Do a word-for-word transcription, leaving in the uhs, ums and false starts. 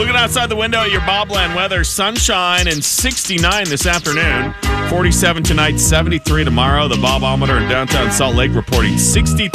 Looking outside the window at your Bobland weather, sunshine and sixty-nine this afternoon. forty-seven tonight, seventy-three tomorrow. The Bobometer in downtown Salt Lake reporting sixty.